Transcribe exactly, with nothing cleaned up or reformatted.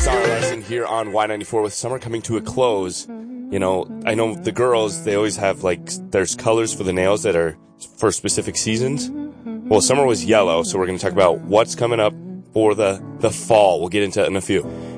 Summer lesson here on Y ninety-four. With summer coming to a close, you know, I know the girls, they always have, like, there's colors for the nails that are for specific seasons. Well, summer was yellow, so we're going to talk about what's coming up for the, the fall. We'll get into it in a few.